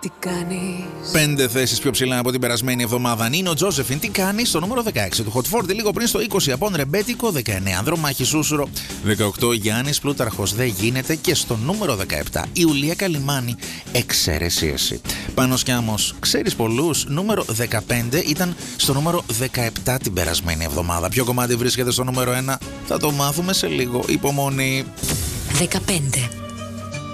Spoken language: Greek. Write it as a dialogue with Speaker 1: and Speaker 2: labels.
Speaker 1: τι κάνεις.
Speaker 2: 5 θέσεις πιο ψηλά από την περασμένη εβδομάδα. Νίνο Τζόζεφιν, τι κάνει, στο νούμερο 16 του Hot 40. Λίγο πριν στο 20 από Ρεμπέτικο. 19 Ανδρομάχη Σούσουρο. 18 Γιάννης Πλούταρχος, δεν γίνεται. Και στο νούμερο 17 η Ουλία Καλιμάνη, εξαίρεση εσύ. Πάνος Κιάμος, ξέρεις πολλούς. Νούμερο 15 ήταν στο νούμερο 17 την περασμένη εβδομάδα. Ποιο κομμάτι βρίσκεται στο νούμερο 1, θα το μάθουμε σε λίγο. Υπομονή.
Speaker 1: 15.